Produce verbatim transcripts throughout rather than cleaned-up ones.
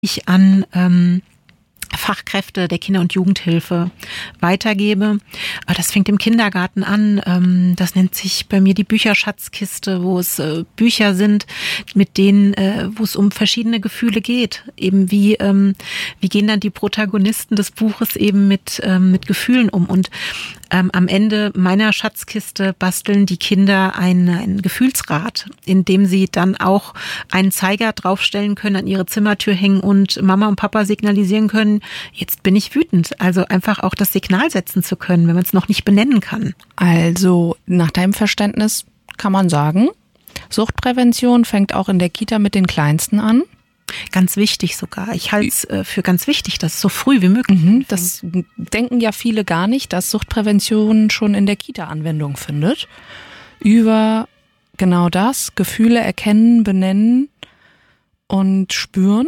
ich an ähm, Fachkräfte der Kinder- und Jugendhilfe weitergebe. Das fängt im Kindergarten an. Das nennt sich bei mir die Bücherschatzkiste, wo es Bücher sind, mit denen, wo es um verschiedene Gefühle geht. Eben wie, wie gehen dann die Protagonisten des Buches eben mit, mit Gefühlen um. Und am Ende meiner Schatzkiste basteln die Kinder ein, ein Gefühlsrad, in dem sie dann auch einen Zeiger draufstellen können, an ihre Zimmertür hängen und Mama und Papa signalisieren können, jetzt bin ich wütend. Also einfach auch das Signal setzen zu können, wenn man es noch nicht benennen kann. Also nach deinem Verständnis kann man sagen, Suchtprävention fängt auch in der Kita mit den Kleinsten an. Ganz wichtig sogar. Ich halte es äh, für ganz wichtig, dass es so früh wie möglich mhm, das denken ja viele gar nicht, dass Suchtprävention schon in der Kita Anwendung findet. Über genau das, Gefühle erkennen, benennen und spüren.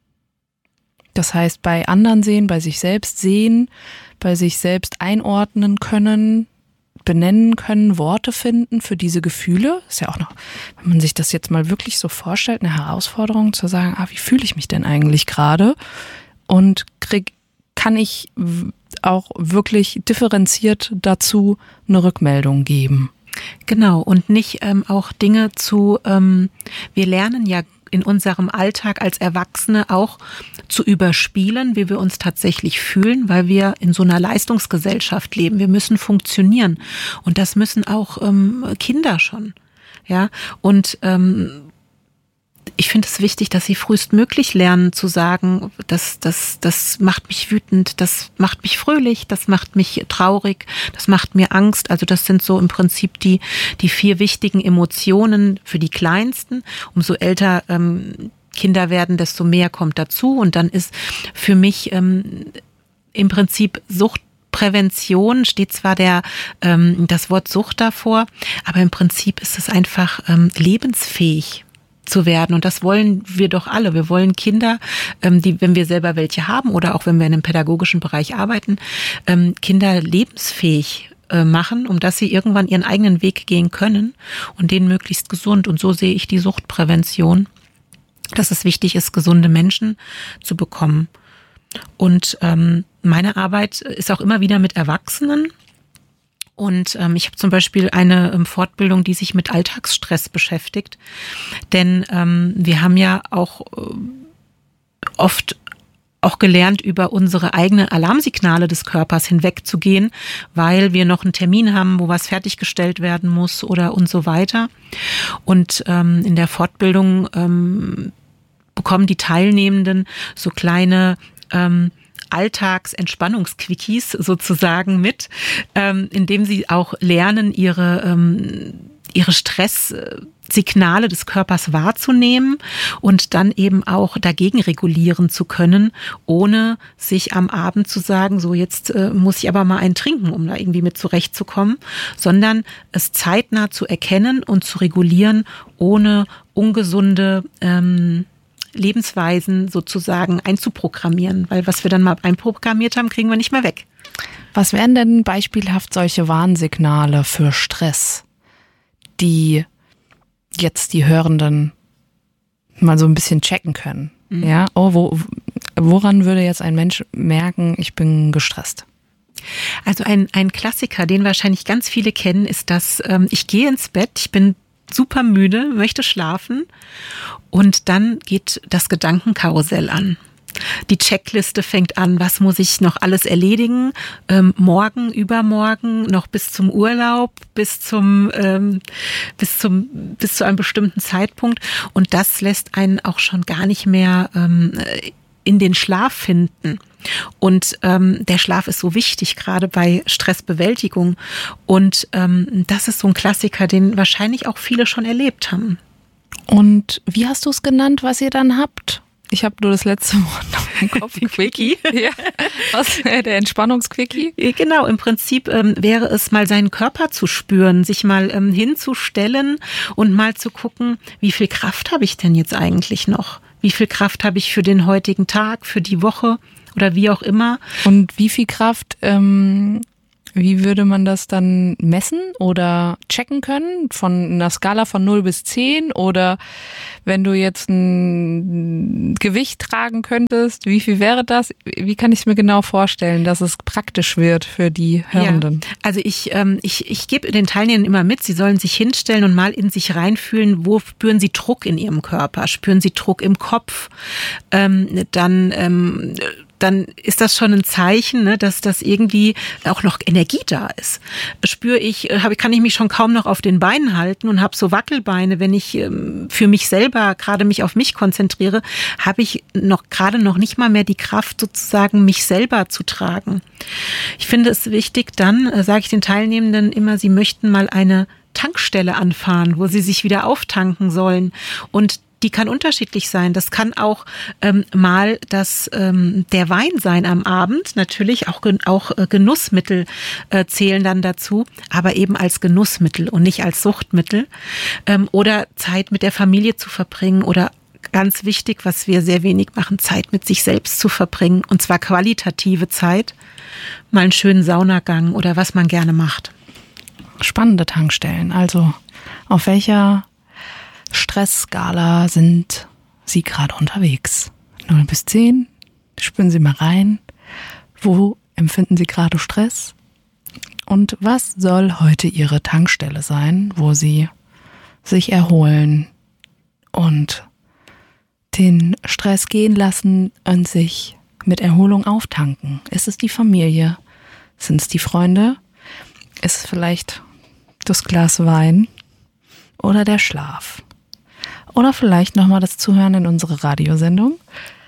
Das heißt, bei anderen sehen, bei sich selbst sehen, bei sich selbst einordnen können, benennen können, Worte finden für diese Gefühle. Ist ja auch noch, wenn man sich das jetzt mal wirklich so vorstellt, eine Herausforderung zu sagen, ah, wie fühle ich mich denn eigentlich gerade? Und krieg, kann ich auch wirklich differenziert dazu eine Rückmeldung geben? Genau, und nicht ähm, auch Dinge zu, ähm, wir lernen ja in unserem Alltag als Erwachsene auch zu überspielen, wie wir uns tatsächlich fühlen, weil wir in so einer Leistungsgesellschaft leben. Wir müssen funktionieren und das müssen auch ähm, Kinder schon. Ja, und ähm, ich finde es wichtig, dass sie frühestmöglich lernen zu sagen, das, das, das macht mich wütend, das macht mich fröhlich, das macht mich traurig, das macht mir Angst. Also das sind so im Prinzip die, die vier wichtigen Emotionen für die Kleinsten. Umso älter ähm, Kinder werden, desto mehr kommt dazu. Und dann ist für mich ähm, im Prinzip Sucht Prävention, steht zwar der ähm, das Wort Sucht davor, aber im Prinzip ist es einfach ähm, lebensfähig zu werden. Und das wollen wir doch alle. Wir wollen Kinder, ähm, die, wenn wir selber welche haben oder auch wenn wir in einem pädagogischen Bereich arbeiten, ähm, Kinder lebensfähig äh, machen, um dass sie irgendwann ihren eigenen Weg gehen können und den möglichst gesund. Und so sehe ich die Suchtprävention, dass es wichtig ist, gesunde Menschen zu bekommen. Und ähm, meine Arbeit ist auch immer wieder mit Erwachsenen. Und ähm, ich habe zum Beispiel eine ähm, Fortbildung, die sich mit Alltagsstress beschäftigt. Denn ähm, wir haben ja auch äh, oft auch gelernt, über unsere eigenen Alarmsignale des Körpers hinwegzugehen, weil wir noch einen Termin haben, wo was fertiggestellt werden muss oder und so weiter. Und ähm, in der Fortbildung ähm, bekommen die Teilnehmenden so kleine ähm, Alltagsentspannungsquickies sozusagen mit, ähm, indem sie auch lernen, ihre, ähm, ihre Stresssignale des Körpers wahrzunehmen und dann eben auch dagegen regulieren zu können, ohne sich am Abend zu sagen, so jetzt äh, muss ich aber mal einen trinken, um da irgendwie mit zurechtzukommen, sondern es zeitnah zu erkennen und zu regulieren, ohne ungesunde ähm, Lebensweisen sozusagen einzuprogrammieren, weil was wir dann mal einprogrammiert haben, kriegen wir nicht mehr weg. Was wären denn beispielhaft solche Warnsignale für Stress, die jetzt die Hörenden mal so ein bisschen checken können? Mhm. Ja, oh, wo, woran würde jetzt ein Mensch merken, ich bin gestresst? Also ein, ein Klassiker, den wahrscheinlich ganz viele kennen, ist, dass ähm, ich gehe ins Bett, ich bin super müde, möchte schlafen und dann geht das Gedankenkarussell an. Die Checkliste fängt an, was muss ich noch alles erledigen, ähm, morgen, übermorgen, noch bis zum Urlaub, bis zum, ähm, bis zum, bis zu einem bestimmten Zeitpunkt und das lässt einen auch schon gar nicht mehr ähm, in den Schlaf finden. Und ähm, der Schlaf ist so wichtig, gerade bei Stressbewältigung. Und ähm, das ist so ein Klassiker, den wahrscheinlich auch viele schon erlebt haben. Und wie hast du es genannt, was ihr dann habt? Ich habe nur das letzte Wort auf dem Kopf. Quickie. Ja. Was? Der Entspannungsquickie? Genau, im Prinzip ähm, wäre es mal seinen Körper zu spüren, sich mal ähm, hinzustellen und mal zu gucken, wie viel Kraft habe ich denn jetzt eigentlich noch? Wie viel Kraft habe ich für den heutigen Tag, für die Woche oder wie auch immer? Und wie viel Kraft ähm, Wie würde man das dann messen oder checken können? Von einer Skala von null bis zehn? Oder wenn du jetzt ein Gewicht tragen könntest, wie viel wäre das? Wie kann ich es mir genau vorstellen, dass es praktisch wird für die Hörenden? Ja, also ich, ähm, ich, ich gebe den Teilnehmern immer mit, sie sollen sich hinstellen und mal in sich reinfühlen, wo spüren sie Druck in ihrem Körper? Spüren sie Druck im Kopf? Ähm, dann... Ähm, dann ist das schon ein Zeichen, ne, dass das irgendwie auch noch Energie da ist. Spüre ich, hab, kann ich mich schon kaum noch auf den Beinen halten und habe so Wackelbeine, wenn ich ähm, für mich selber gerade mich auf mich konzentriere, habe ich noch gerade noch nicht mal mehr die Kraft, sozusagen mich selber zu tragen. Ich finde es wichtig, dann äh, sage ich den Teilnehmenden immer, sie möchten mal eine Tankstelle anfahren, wo sie sich wieder auftanken sollen, und die kann unterschiedlich sein. Das kann auch ähm, mal das ähm, der Wein sein am Abend. Natürlich auch auch äh, Genussmittel äh, zählen dann dazu, aber eben als Genussmittel und nicht als Suchtmittel. Ähm, oder Zeit mit der Familie zu verbringen oder ganz wichtig, was wir sehr wenig machen, Zeit mit sich selbst zu verbringen, und zwar qualitative Zeit. Mal einen schönen Saunagang oder was man gerne macht. Spannende Tankstellen. Also auf welcher Stressskala sind Sie gerade unterwegs? null bis zehn, spüren Sie mal rein. Wo empfinden Sie gerade Stress? Und was soll heute Ihre Tankstelle sein, wo Sie sich erholen und den Stress gehen lassen und sich mit Erholung auftanken? Ist es die Familie? Sind es die Freunde? Ist es vielleicht das Glas Wein oder der Schlaf? Oder vielleicht nochmal das Zuhören in unsere Radiosendung.